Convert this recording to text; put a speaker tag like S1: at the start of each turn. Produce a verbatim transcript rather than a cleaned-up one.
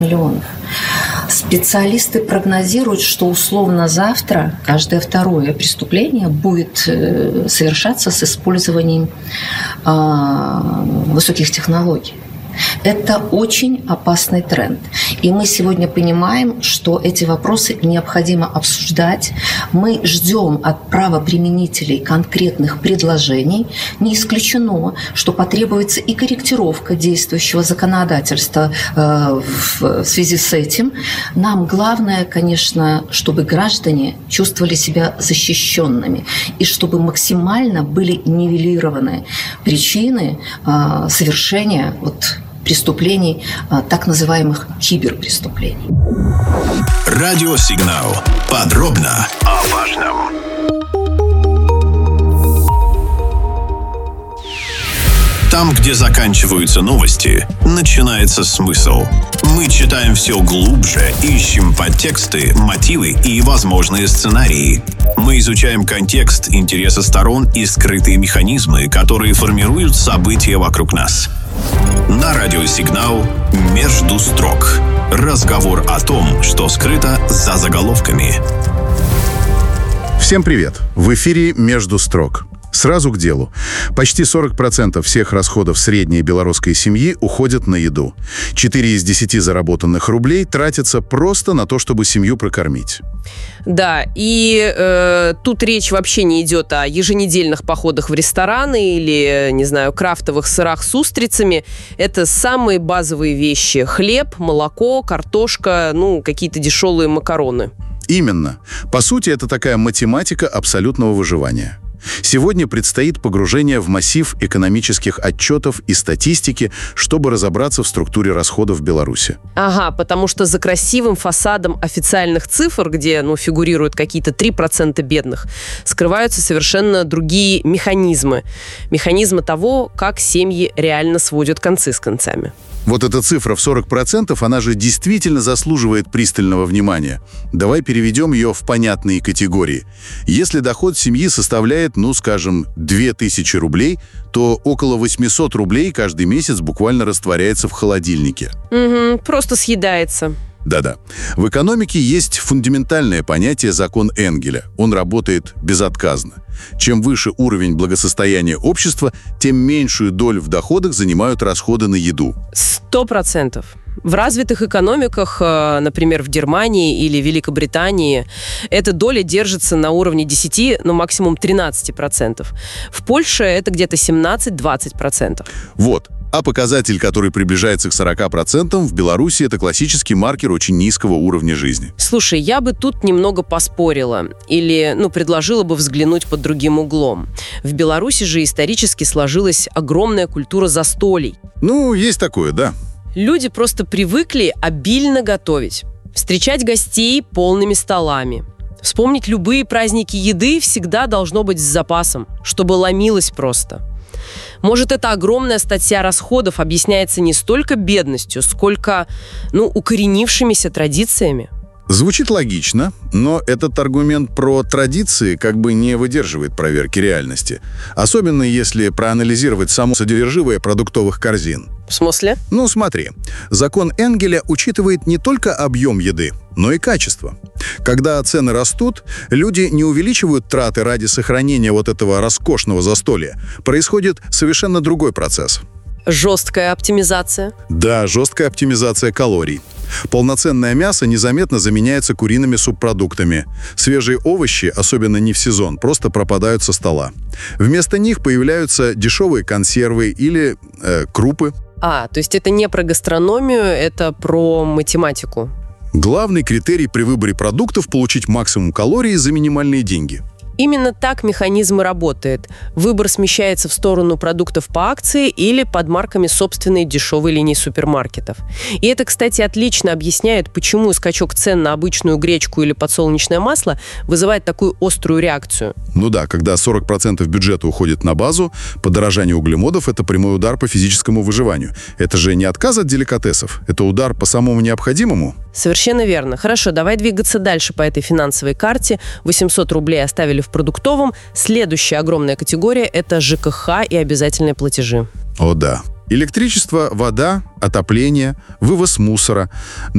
S1: миллионов. Специалисты прогнозируют, что условно завтра каждое второе преступление будет совершаться с использованием высоких технологий. Это очень опасный тренд. И мы сегодня понимаем, что эти вопросы необходимо обсуждать. Мы ждем от правоприменителей конкретных предложений. Не исключено, что потребуется и корректировка действующего законодательства э, в связи с этим. Нам главное, конечно, чтобы граждане чувствовали себя защищенными и чтобы максимально были нивелированы причины э, совершения вот, преступлений, так называемых киберпреступлений.
S2: Радиосигнал. Подробно о важном. Там, где заканчиваются новости, начинается смысл. Мы читаем все глубже, ищем подтексты, мотивы и возможные сценарии. Мы изучаем контекст, интересы сторон и скрытые механизмы, которые формируют события вокруг нас. На радиосигнал «Между строк». Разговор о том, что скрыто за заголовками.
S3: Всем привет! В эфире «Между строк». Сразу к делу. Почти сорок процентов всех расходов средней белорусской семьи уходят на еду. четыре из десяти заработанных рублей тратятся просто на то, чтобы семью прокормить.
S4: Да, и э, тут речь вообще не идет о еженедельных походах в рестораны или, не знаю, крафтовых сырах с устрицами. Это самые базовые вещи. Хлеб, молоко, картошка, ну, какие-то дешевые макароны.
S3: Именно. По сути, это такая математика абсолютного выживания. Сегодня предстоит погружение в массив экономических отчетов и статистики, чтобы разобраться в структуре расходов в Беларуси.
S4: Ага, потому что за красивым фасадом официальных цифр, где, ну, фигурируют какие-то три процента бедных, скрываются совершенно другие механизмы. Механизмы того, как семьи реально сводят концы с концами.
S3: Вот эта цифра в сорок процентов, она же действительно заслуживает пристального внимания. Давай переведем ее в понятные категории. Если доход семьи составляет, ну, скажем, две тысячи рублей, то около восемьсот рублей каждый месяц буквально растворяется в холодильнике.
S4: Угу, просто съедается.
S3: Да-да. В экономике есть фундаментальное понятие «закон Энгеля». Он работает безотказно. Чем выше уровень благосостояния общества, тем меньшую долю в доходах занимают расходы на еду.
S4: Сто процентов. В развитых экономиках, например, в Германии или Великобритании, эта доля держится на уровне десять, ну, максимум тринадцать процентов. В Польше это где-то семнадцать-двадцать процентов.
S3: Вот. А показатель, который приближается к сорока процентам, в Беларуси это классический маркер очень низкого уровня жизни.
S4: Слушай, я бы тут немного поспорила или, ну, предложила бы взглянуть под другим углом. В Беларуси же исторически сложилась огромная культура застолий.
S3: Ну, есть такое, да.
S4: Люди просто привыкли обильно готовить, встречать гостей полными столами. Вспомнить любые праздники еды всегда должно быть с запасом, чтобы ломилось просто. Может, эта огромная статья расходов объясняется не столько бедностью, сколько, ну, укоренившимися традициями?
S3: Звучит логично, но этот аргумент про традиции как бы не выдерживает проверки реальности. Особенно если проанализировать само содержимое продуктовых корзин.
S4: В смысле?
S3: Ну, смотри. Закон Энгеля учитывает не только объем еды, но и качество. Когда цены растут, люди не увеличивают траты ради сохранения вот этого роскошного застолья. Происходит совершенно другой процесс.
S4: Жесткая оптимизация?
S3: Да, жесткая оптимизация калорий. Полноценное мясо незаметно заменяется куриными субпродуктами. Свежие овощи, особенно не в сезон, просто пропадают со стола. Вместо них появляются дешевые консервы или э, крупы.
S4: А, то есть это не про гастрономию, это про математику.
S3: Главный критерий при выборе продуктов – получить максимум калорий за минимальные деньги.
S4: Именно так механизм и работает. Выбор смещается в сторону продуктов по акции или под марками собственной дешевой линии супермаркетов. И это, кстати, отлично объясняет, почему скачок цен на обычную гречку или подсолнечное масло вызывает такую острую реакцию.
S3: Ну да, когда сорок процентов бюджета уходит на базу, подорожание углеводов – это прямой удар по физическому выживанию. Это же не отказ от деликатесов, это удар по самому необходимому.
S4: Совершенно верно. Хорошо, давай двигаться дальше по этой финансовой карте. восемьсот рублей оставили в продуктовом. Следующая огромная категория – это ЖКХ и обязательные платежи.
S3: О да. Электричество, вода, отопление, вывоз мусора.